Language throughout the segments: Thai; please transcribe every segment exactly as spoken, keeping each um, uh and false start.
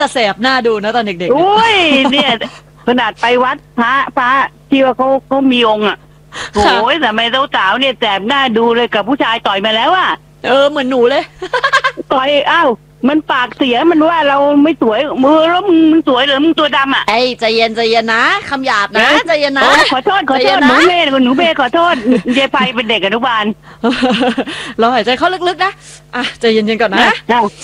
แต่แสบหน้าดูนะตอนเด็กๆอุ้ยเนี่ยขนาดไปวัดพระพระที่ว่าเขาเขามีองค์อ่ะโอ้ยแต่ไม่สาวๆเนี่ยแสบหน้าดูเลยกับผู้ชายต่อยมาแล้วอ่ะเออเหมือนหนูเลยต่อยอ้าวมันปากเสียมันว่าเราไม่สวยมือแล้วมึงมึงสวยหรือมึงตัวดำอ่ะไอ้ใจเย็นใจเย็นนะคำหยาบนะใจเย็นนะขอโทษขอโทษหนูเมย์หนูเมย์ขอโทษเจไพเป็นเด็กอนุบาลเราหายใจเข้าลึกๆนะอ่ะใจเย็นๆก่อนนะ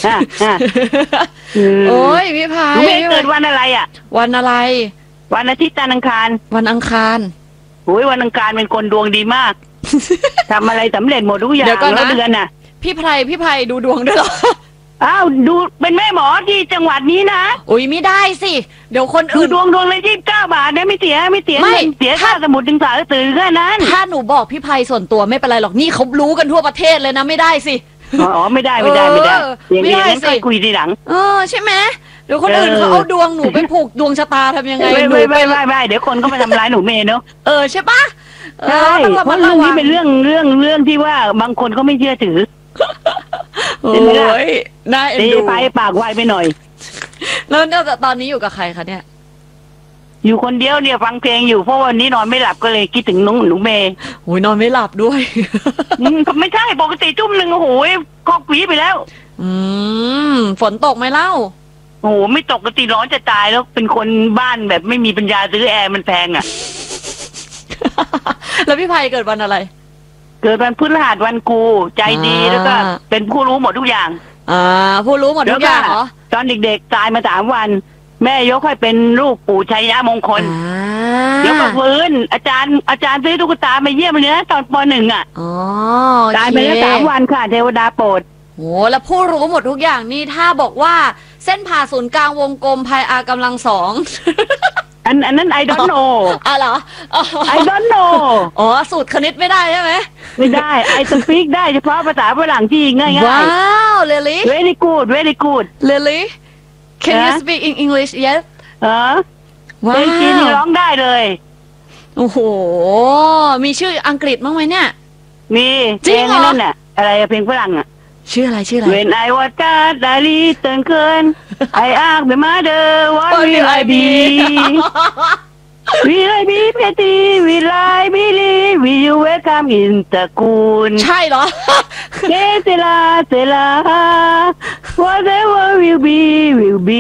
โอ้ยพี่พายหนูเมย์เกิดวันอะไรอ่ะวันอะไรวันอาทิตย์จันทร์อังคารวันอังคารโอ้ยวันอังคารเป็นคนดวงดีมากทำอะไรสำเร็จหมดทุกอย่างแล้วเดือนน่ะพี่ไพรพี่ไพรดูดวงด้วยหรออ้าวดูเป็นแม่หมอที่จังหวัดนี้นะอุ้ยไม่ได้สิเดี๋ยวคนอื่นดวงดวงเลยยี่สิบเก้าบาทเนี่ยไม่เสียไม่เสียไม่เสียค่าสมุดดึงสายตื่นแค่นั้นถ้าหนูบอกพี่ไพรส่วนตัวไม่เป็นไรหรอกนี่เขารู้กันทั่วประเทศเลยนะไม่ได้สิอ๋อไม่ได้ไม่ได้ไม่ได้อย่างนี้งั้นค่อยคุยทีหลังเออใช่ไหมเดี๋ยวคนอื่นเขาเอาดวงหนูไปผูกดวงชะตาทำยังไงไม่ไม่ไม่ไม่ไม่เดี๋ยวคนก็มาทำร้ายหนูเมย์เนาะเออใช่ปะใช่เพราะเรื่องนี้เป็นเรื่องเรื่องเรื่องที่ว่าบางคนเขาไม่เชื่อถือโอ้ยน่าเอ็นดูไปปากไวไปหน่อยแล้วเนี่ยตอนนี้อยู่กับใครคะเนี่ยอยู่คนเดียวเนี่ยฟังเพลงอยู่เพราะวันนี้นอนไม่หลับก็เลยคิดถึงน้องหนูเมย์โอ้ยนอนไม่หลับด้วยไม่ใช่ปกติจุ่มหนึ่งโอ้โหคอกผีไปแล้วอืมฝนตกไหมเล่าโอ้โหไม่ตกปกติร้อนจะตายแล้วเป็นคนบ้านแบบไม่มีปัญญาซื้อแอร์มันแพงอ่ะแล้วพี่ไพเกิดวันอะไรเกิดวันพฤหัสวันกูใจดีแล้วก็เป็นผู้รู้หมดทุกอย่างอ่าผู้รู้หมดทุกอย่างเหรอตอนเด็กๆตายมาสามวันแม่ยกให้เป็นลูกปู่ชัยยะมงคลยกมาฟื้นอาจารย์อาจารย์ซื้อตุ๊กตามาเยี่ยมเลยนะตอนปหนึ่งอ่ะตายไปแล้วสามวันค่ะเทวดาโปรดโอ้แล้วผู้รู้หมดทุกอย่างนี่ถ้าบอกว่าเส้นผ่าศูนย์กลางวงกลมพายอากำลังสองอันอันนั้น I don't know อ๋อเหรอ I don't know อ๋อสูตรคณิตไม่ได้ใช่ไหมไม่ได้ I speak ได้เฉพาะภาษาฝรั่งที่ง่ายๆว้าว really very good very good really can you speak in English yet เออว้าวเพลงจีนร้องได้เลยโอ้โหมีชื่ออังกฤษบ้างไหมเนี่ยมีเพลงนั่นน่ะอะไรเพลงฝรั่งอ่ะชื่ออะไรชื่ออะไร When I was just a little girl I asked my mother what will I be Will I be pretty Will I be live Will you welcome in ตระกูลใช่เหรอเกเซลาเซลา Whatever will be will be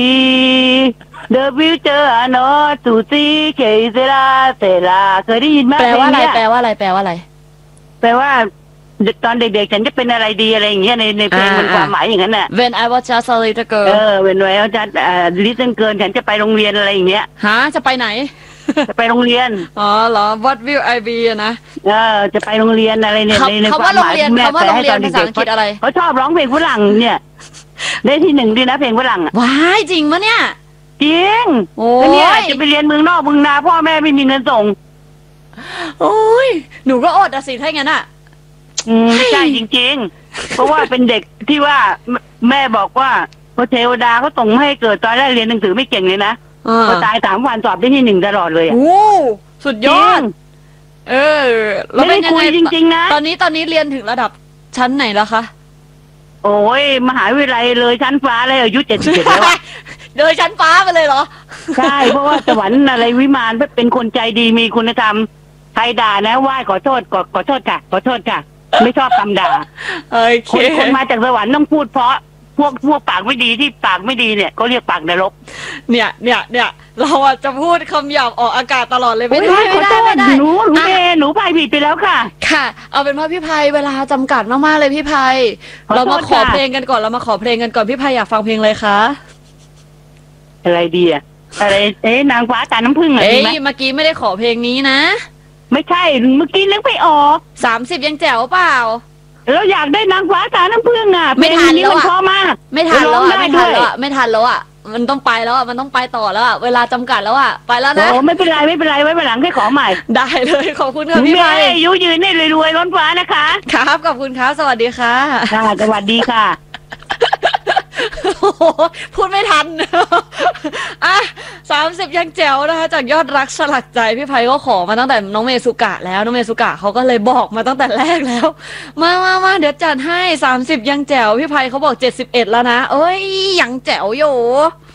The future are not to see เกเซลาเซลาเคยได้ยินไหมแปลว่าอะไรแปลว่าอะไรแปลว่าอะไรแปลว่าตอนเด็กๆฉันจะเป็นอะไรดีอะไรอย่างเงี้ยในในเพลงมันความหมายอย่างนั้นน่ะ When I was just a little girl เออ When I was just a little girl ฉันจะไปโรงเรียนอะไรอย่างเงี้ยฮะจะไปไหนจะไปโรงเรียนอ๋อเหรอ What will I be นะเออจะไปโรงเรียนอะไรเนี่ยในความหมายแม่แปลให้ตอนเด็กๆเขาชอบร้องเพลงฝรั่งเนี่ยได้ที่หนึ่งด้วยนะเพลงฝรั่งอ่ะว้ายจริงปะเนี่ยจริงโอ้ยเนี่ยจะไปเรียนเมืองนอกเมืองนาพ่อแม่ไม่มีเงินส่งโอ้ยหนูก็อดอะสิถ้าอย่างนั้นอ่ะอืมใช่จริงๆเพราะว่าเป็นเด็กที่ว่าแม่บอกว่าพระเทวดาเขาส่งให้เกิดตอนแรกเรียนหนังสือไม่เก่งเลยนะพอตายสามวันสอบได้ที่หนึ่งตลอดเลยอ่ะโอ้สุดยอดเออแล้วเป็นยังไงจริงๆนะตอนนี้ตอนนี้เรียนถึงระดับชั้นไหนแล้วคะโอ้ยมหาวิทยาลัยเลยชั้นฟ้าเลยอายุเจ็ดสิบเจ็ดแล้วเลยชั้นฟ้าไปเลยเหรอใช่เพราะว่าสวรรค์อะไรวิมานเป็นคนใจดีมีคุณธรรมใครด่านะไหว้ขอโทษขอขอโทษค่ะขอโทษค่ะไม่ชอบคำด่าคนคนมาจากสวรรค์ต้องพูดเพราะพวกพวกปากไม่ดีที่ปากไม่ดีเนี่ยเขาเรียกปากนรกเนี่ยเนี่ยเนี่ยเราจะพูดคำหยาบออกอากาศตลอดเลยไม่ได้ไม่ได้ไม่ได้หนูหนูเมหนูไพผิดไปแล้วค่ะค่ะเอาเป็นว่าพี่ไพเวลาจำกัดมากๆเลยพี่ไพเรามาขอเพลงกันก่อนเรามาขอเพลงกันก่อนพี่ไพอยากฟังเพลงอะไรคะอะไรดีอะอะไรเอ๊ะนางฟ้าตาน้ำผึ้งอะไรไหมเอ้ยเมื่อกี้ไม่ได้ขอเพลงนี้นะไม่ใช่เมื่อกี้นึกไปออกสามสิบยังแจ๋วเปล่าเราอยากได้นางฟ้าตาน้ำผึ้งอ่ะไม่ทันแล้วอ่ะเพราะมากไม่ทันแล้วอ่ะไม่ทันแล้วอ่ะไม่ทันแล้วอ่ะมันต้องไปแล้วอ่ะมันต้องไปต่อแล้วอ่ะเวลาจำกัดแล้วอ่ะไปแล้วนะโอ้ไม่เป็นไรไม่เป็นไรไว้วันหลังให้ขอใหม่ได้เลยขอบคุณค่ะพี่ไพอายุยืนให้รวยๆล้นฟ้านะคะครับขอบคุณครับสวัสดีค่ะค่ะสวัสดีค่ะพูดไม่ทันอ่ะสามสิบยังแจ๋วนะคะจากยอดรักสลักใจพี่ไพก็ขอมาตั้งแต่น้องเมสุกะแล้วน้องเมสุกะเขาก็เลยบอกมาตั้งแต่แรกแล้วมามามาเดี๋ยวจัดให้สามสิบยังแจ๋วพี่ไพเขาบอกเจ็ดสิบเอ็ดแล้วนะเอ้ยยังแจ๋วอยู่